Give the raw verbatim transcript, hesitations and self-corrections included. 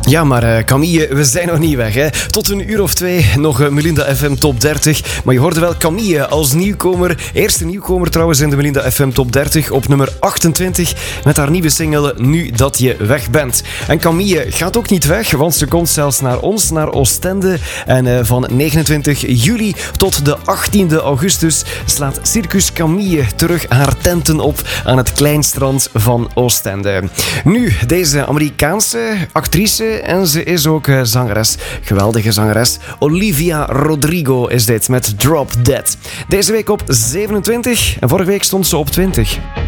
Ja, maar uh, Camille, we zijn nog niet weg. Hè. Tot een uur of twee nog uh, Melinda F M Top dertig. Maar je hoorde wel Camille als nieuwkomer. Eerste nieuwkomer trouwens in de Melinda F M Top dertig op nummer achtentwintig. Met haar nieuwe single Nu Dat Je Weg Bent. En Camille gaat ook niet weg, want ze komt zelfs naar ons, naar Oostende. En uh, van negenentwintig juli tot de achttiende augustus slaat Circus Camille terug haar tenten op aan het Kleinstrand van Oostende. Nu, deze Amerikaanse actrice en ze is ook uh, zangeres. Geweldige zangeres. Olivia Rodrigo is dit met Drop Dead. Deze week op zevenentwintig en vorige week stond ze op twintig.